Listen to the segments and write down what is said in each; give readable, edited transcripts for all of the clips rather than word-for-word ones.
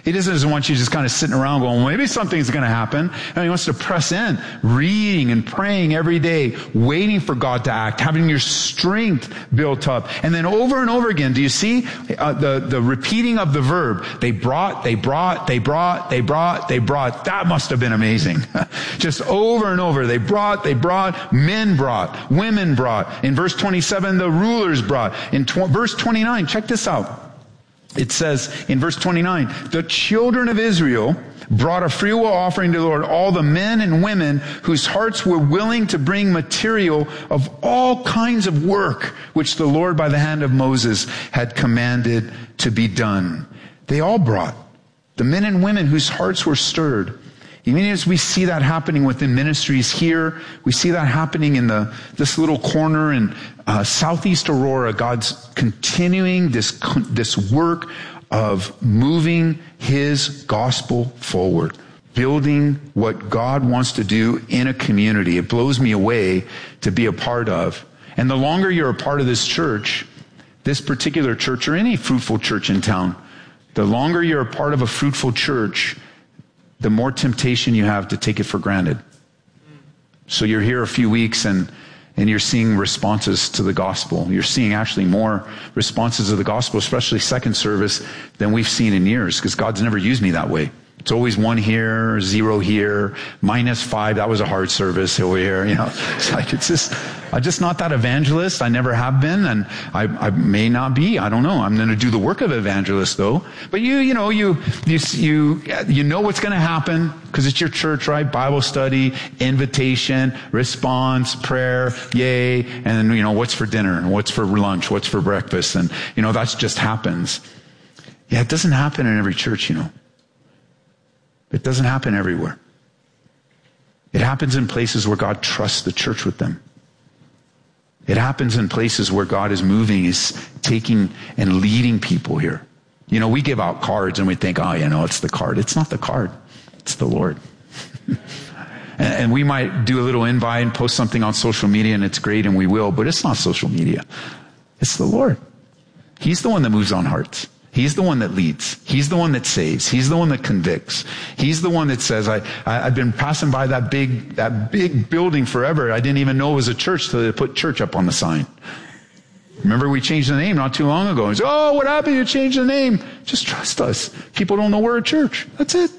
He doesn't want you just kind of sitting around going, well, maybe something's going to happen. And he wants to press in, reading and praying every day, waiting for God to act, having your strength built up. And then over and over again, do you see the repeating of the verb? They brought. That must have been amazing. Just over and over. They brought, men brought, women brought. In verse 27, the rulers brought. In verse 29, check this out. It says in verse 29, the children of Israel brought a freewill offering to the Lord, all the men and women whose hearts were willing to bring material of all kinds of work, which the Lord by the hand of Moses had commanded to be done. They all brought. The men and women whose hearts were stirred. Even as we see that happening within ministries here, we see that happening in this little corner in Southeast Aurora. God's continuing this work of moving His gospel forward, building what God wants to do in a community. It blows me away to be a part of. And the longer you're a part of this church, this particular church or any fruitful church in town, the longer you're a part of a fruitful church, the more temptation you have to take it for granted. So you're here a few weeks and you're seeing responses to the gospel. You're seeing actually more responses to the gospel, especially second service, than we've seen in years, because God's never used me that way. It's always 1 here, 0 here, -5. That was a hard service over here. It's like, I'm just not that evangelist. I never have been, and I may not be. I don't know. I'm going to do the work of evangelist though. But you know what's going to happen because it's your church, right? Bible study, invitation, response, prayer, yay, and then what's for dinner and what's for lunch, what's for breakfast, and that just happens. Yeah, it doesn't happen in every church, It doesn't happen everywhere. It happens in places where God trusts the church with them. It happens in places where God is moving, is taking and leading people here. We give out cards and we think, it's the card. It's not the card. It's the Lord. and we might do a little invite and post something on social media, and it's great, and we will, but it's not social media. It's the Lord. He's the one that moves on hearts. He's the one that leads. He's the one that saves. He's the one that convicts. He's the one that says, I've been passing by that big building forever. I didn't even know it was a church till they put church up on the sign. Remember, we changed the name not too long ago. He said, what happened? You changed the name. Just trust us. People don't know we're a church. That's it.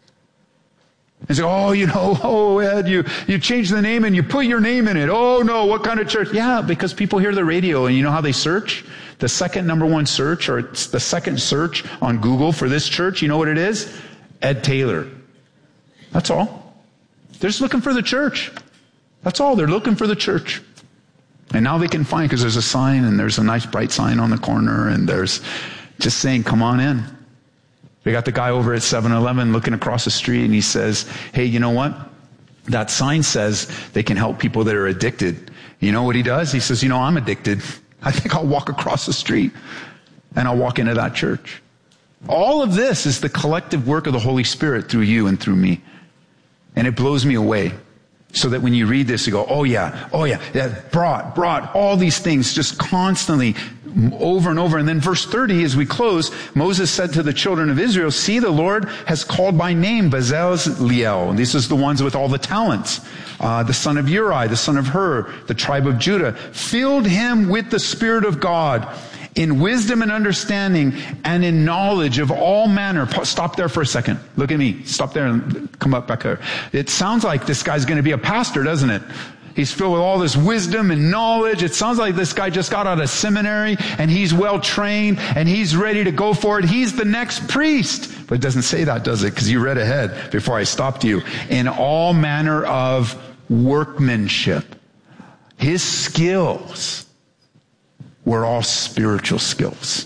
And say, Ed, you changed the name and you put your name in it. Oh no, what kind of church? Yeah, because people hear the radio, and you know how they search? The second number one search, or it's the second search on Google for this church, you know what it is? Ed Taylor. That's all. They're just looking for the church. That's all. They're looking for the church. And now they can find, because there's a sign, and there's a nice bright sign on the corner, and there's just saying, come on in. We got the guy over at 7-Eleven looking across the street, and he says, hey, you know what? That sign says they can help people that are addicted. You know what he does? He says, I'm addicted. I think I'll walk across the street and I'll walk into that church. All of this is the collective work of the Holy Spirit through you and through me. And it blows me away. So that when you read this, you go, oh yeah, brought all these things just constantly over and over. And then verse 30, as we close, Moses said to the children of Israel, see, the Lord has called by name Bezaleel. And this is the ones with all the talents. The son of Uri, the son of Hur, the tribe of Judah, filled him with the Spirit of God in wisdom and understanding and in knowledge of all manner. Stop there for a second. Look at me. Stop there and come up back here. It sounds like this guy's going to be a pastor, doesn't it? He's filled with all this wisdom and knowledge. It sounds like this guy just got out of seminary and he's well trained and he's ready to go for it. He's the next priest. But it doesn't say that, does it? Because you read ahead before I stopped you. In all manner of workmanship. His skills were all spiritual skills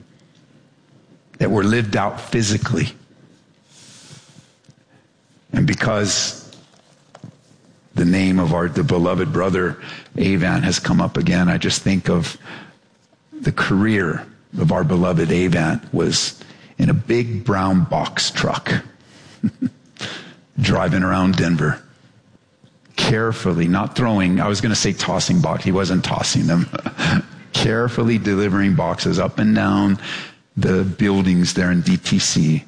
that were lived out physically. And because the name of the beloved brother Avan has come up again, I just think of the career of our beloved Avan was in a big brown box truck driving around Denver. Carefully, not throwing, I was going to say tossing box. He wasn't tossing them. Carefully delivering boxes up and down the buildings there in DTC